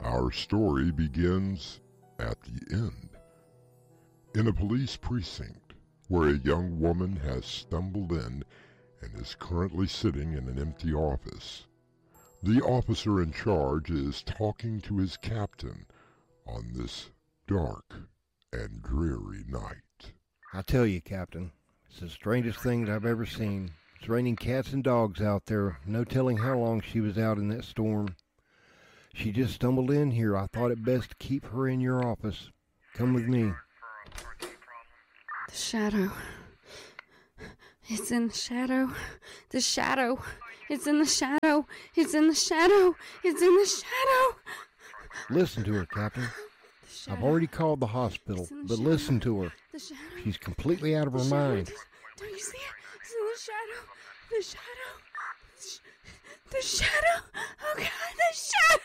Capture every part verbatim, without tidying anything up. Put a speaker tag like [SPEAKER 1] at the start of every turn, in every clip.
[SPEAKER 1] Our story begins at the end. In a police precinct, where a young woman has stumbled in and is currently sitting in an empty office. The officer in charge is talking to his captain on this dark and dreary night.
[SPEAKER 2] I tell you, Captain, it's the strangest things I've ever seen. It's raining cats and dogs out there. No telling how long she was out in that storm. She just stumbled in here. I thought it best to keep her in your office. Come with me.
[SPEAKER 3] The shadow. It's in the shadow. The shadow. It's in the shadow. It's in the shadow. It's in the shadow.
[SPEAKER 2] Listen to her, Captain. I've already called the hospital, but shadow. Listen to her.
[SPEAKER 3] The shadow.
[SPEAKER 2] She's completely out of her mind.
[SPEAKER 3] Don't you see it? It's in the shadow. The shadow. The shadow. Oh, God, the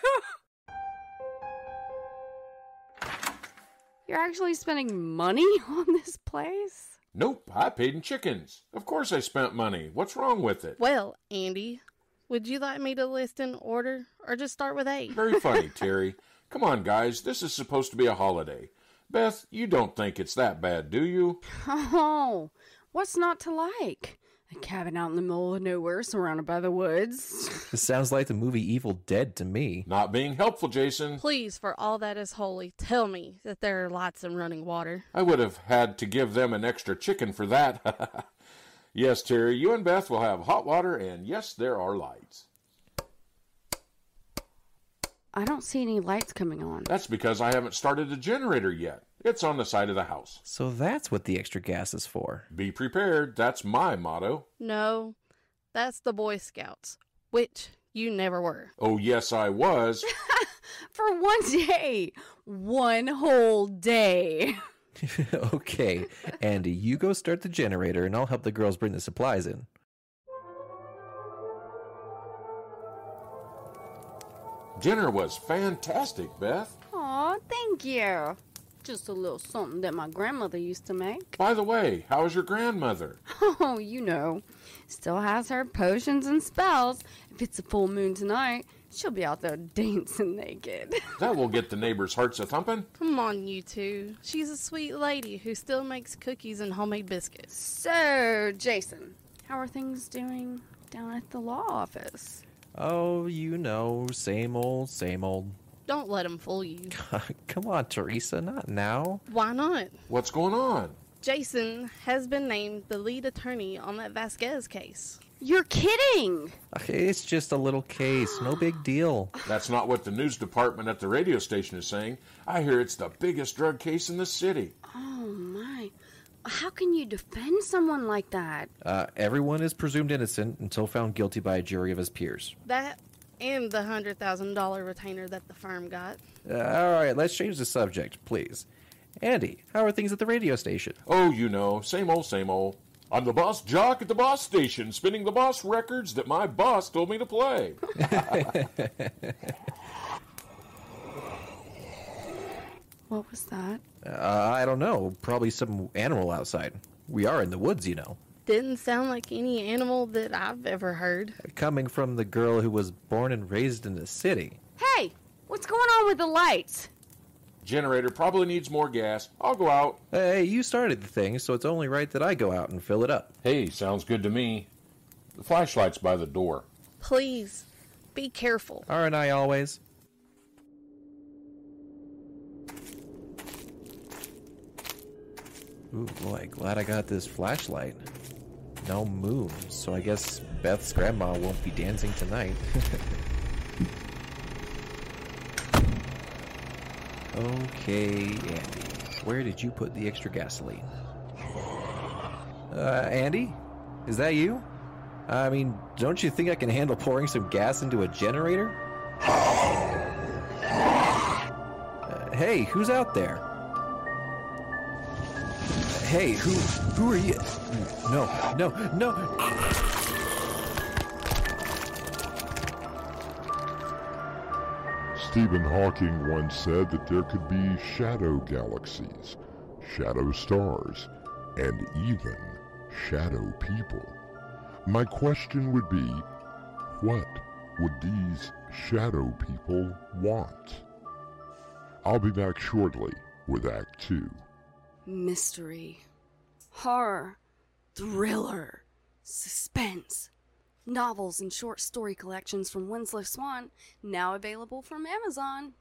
[SPEAKER 3] shadow. You're actually spending money on this place?
[SPEAKER 4] Nope, I paid in chickens. Of course I spent money. What's wrong with it?
[SPEAKER 5] Well, Andy, would you like me to list in order, or just start with A?
[SPEAKER 4] Very funny, Terry. Come on, guys. This is supposed to be a holiday. Beth, you don't think it's that bad, do you?
[SPEAKER 3] Oh, what's not to like? A cabin out in the middle of nowhere surrounded by the woods.
[SPEAKER 6] This sounds like the movie Evil Dead to me.
[SPEAKER 4] Not being helpful, Jason.
[SPEAKER 5] Please, for all that is holy, tell me that there are lights and running water.
[SPEAKER 4] I would have had to give them an extra chicken for that. Yes, Terry, you and Beth will have hot water, and yes, there are lights.
[SPEAKER 3] I don't see any lights coming on.
[SPEAKER 4] That's because I haven't started the generator yet. It's on the side of the house.
[SPEAKER 6] So that's what the extra gas is for.
[SPEAKER 4] Be prepared. That's my motto.
[SPEAKER 5] No, that's the Boy Scouts, which you never were.
[SPEAKER 4] Oh, yes, I was.
[SPEAKER 3] For one day. One whole day.
[SPEAKER 6] Okay, Andy, you go start the generator, and I'll help the girls bring the supplies in.
[SPEAKER 4] Dinner was fantastic, Beth.
[SPEAKER 3] Aw, thank you. Just a little something that my grandmother used to make.
[SPEAKER 4] By the way, how's your grandmother?
[SPEAKER 3] Oh, you know. Still has her potions and spells. If it's a full moon tonight, she'll be out there dancing naked.
[SPEAKER 4] That will get the neighbors' hearts a-thumping.
[SPEAKER 5] Come on, you two. She's a sweet lady who still makes cookies and homemade biscuits.
[SPEAKER 3] So, Jason, how are things doing down at the law office?
[SPEAKER 6] Oh, you know, same old, same old.
[SPEAKER 5] Don't let him fool you.
[SPEAKER 6] Come on, Teresa, not now.
[SPEAKER 5] Why not?
[SPEAKER 4] What's going on?
[SPEAKER 5] Jason has been named the lead attorney on that Vasquez case.
[SPEAKER 3] You're kidding!
[SPEAKER 6] Okay, it's just a little case, no big deal.
[SPEAKER 4] That's not what the news department at the radio station is saying. I hear it's the biggest drug case in the city.
[SPEAKER 3] Oh, my. How can you defend someone like that?
[SPEAKER 6] Uh, everyone is presumed innocent until found guilty by a jury of his peers.
[SPEAKER 5] That and the one hundred thousand dollars retainer that the firm got.
[SPEAKER 6] Uh, all right, let's change the subject, please. Andy, how are things at the radio station?
[SPEAKER 4] Oh, you know, same old, same old. I'm the boss jock at the boss station, spinning the boss records that my boss told me to play.
[SPEAKER 3] What was that?
[SPEAKER 6] Uh, I don't know. Probably some animal outside. We are in the woods, you know.
[SPEAKER 5] Didn't sound like any animal that I've ever heard.
[SPEAKER 6] Coming from the girl who was born and raised in the city.
[SPEAKER 3] Hey, what's going on with the lights?
[SPEAKER 4] Generator probably needs more gas. I'll go out.
[SPEAKER 6] Hey, you started the thing, so it's only right that I go out and fill it up.
[SPEAKER 4] Hey, sounds good to me. The flashlight's by the door.
[SPEAKER 5] Please, be careful.
[SPEAKER 6] Aren't I always? Ooh, boy, glad I got this flashlight. No moon, so I guess Beth's grandma won't be dancing tonight. Okay, Andy, where did you put the extra gasoline? Uh, Andy? Is that you? I mean, don't you think I can handle pouring some gas into a generator? Uh, hey, who's out there? Hey, who who are you? No, no, no.
[SPEAKER 1] Stephen Hawking once said that there could be shadow galaxies, shadow stars, and even shadow people. My question would be, what would these shadow people want? I'll be back shortly with Act Two.
[SPEAKER 3] Mystery, horror, thriller, suspense. Novels and short story collections from Winslow Swan, now available from Amazon.